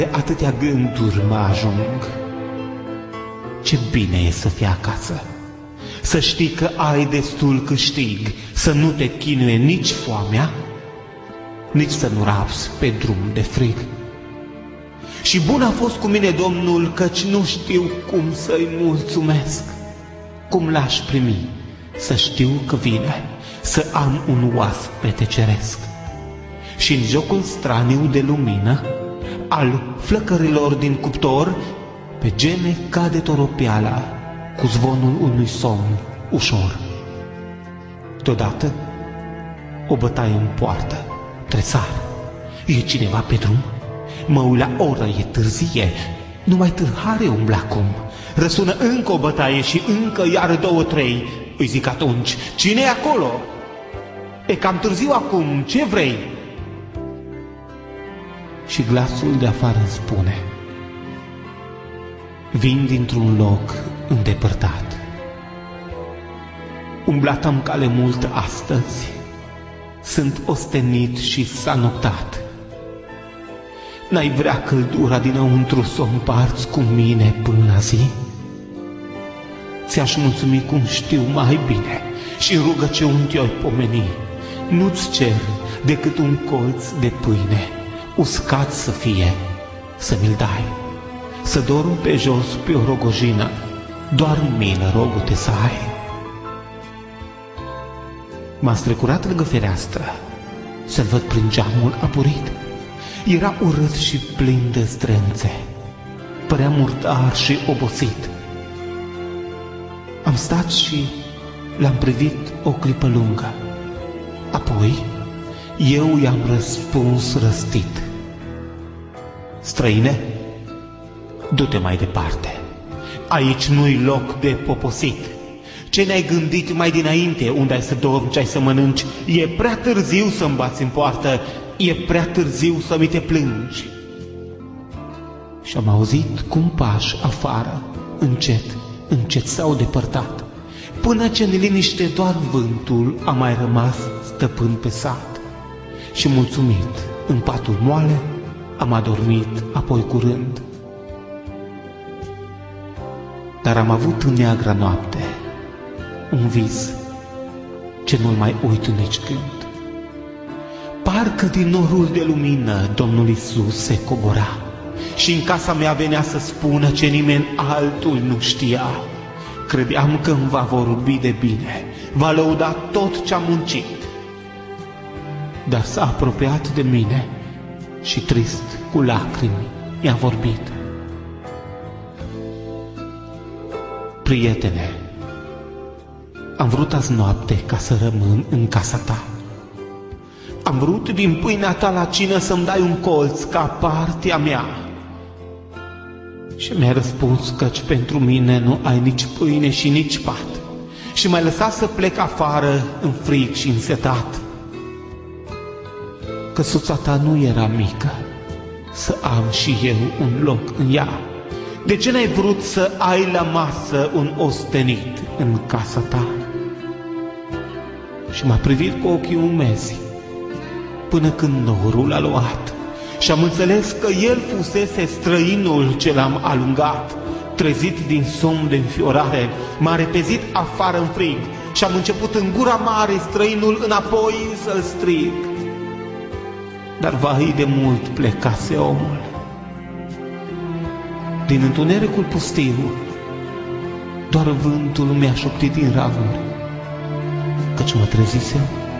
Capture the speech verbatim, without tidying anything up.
Atâtea gânduri mă ajung. Ce bine e să fii acasă, să știi că ai destul câștig, să nu te chinuie nici foamea, nici să nu rabzi pe drum de frig. Și bun a fost cu mine Domnul, căci nu știu cum să-i mulțumesc. Cum l-aș primi, să știu că vine, să am un oaspete ceresc. Și în jocul straniu de lumină, al flăcărilor din cuptor, pe gene cade toropiala cu zvonul unui somn ușor. Deodată, o bătaie în poartă, tresar. E cineva pe drum? Mă uit la oră, e târzie, numai târhare umblă acum. Răsună încă o bătaie și încă iar două, trei. Îi zic atunci, cine e acolo? E cam târziu acum, ce vrei? Și glasul de afară îmi spune, vin dintr-un loc îndepărtat. Umblat am cale mult astăzi, sunt ostenit și s-a noptat. N-ai vrea căldura dinăuntru să o împarți cu mine până la zi? Ți-aș mulțumi cum știu mai bine și în rugăciuni te-oi pomeni. Nu-ți cer decât un colț de pâine, uscat să fie, să mi-l dai. Să dorm pe jos pe o rogojină, doar milă rogul-te să ai. M-am strecurat lângă fereastră, să-l văd prin geamul apurit. Era urât și plin de strânțe, părea murdar și obosit. Am stat și l-am privit o clipă lungă. Apoi eu i-am răspuns răstit, străine, du-te mai departe, aici nu-i loc de poposit. Ce ne-ai gândit mai dinainte, unde ai să dormi, ce ai să mănânci? E prea târziu să-mi bați în poartă, e prea târziu să mi te plângi. Și am auzit cum pași afară, încet, încet s-au depărtat, până ce în liniște doar vântul a mai rămas stăpân pe sat. Și mulțumit, în patul moale, am adormit apoi curând. Dar am avut în neagra noapte un vis ce nu-l mai uit nici când. Parcă din norul de lumină Domnul Iisus se cobora și în casa mea venea să spună ce nimeni altul nu știa. Credeam că îmi va vorbi de bine, va lăuda tot ce-am muncit. Dar s-a apropiat de mine și trist, cu lacrimi, mi-a vorbit. Prietene, am vrut azi noapte ca să rămân în casa ta. Am vrut din pâinea ta la cină să-mi dai un colț ca partea mea. Și mi-ai răspuns căci pentru mine nu ai nici pâine și nici pat. Și m-ai lăsat să plec afară în frig și însetat. Căsuța ta nu era mică, să am și eu un loc în ea. De ce n-ai vrut să ai la masă un ostenit în casa ta? Și m-a privit cu ochii umezi, până când norul a luat. Și am înțeles că el fusese străinul ce l-am alungat. Trezit din somn de înfiorare, m-a repezit afară în frig și am început în gura mare străinul înapoi să-l strig. Dar vai de mult plecase omul. Din întunericul pustiu, doar vântul mi-a șoptit din ravuri, căci mă trezisem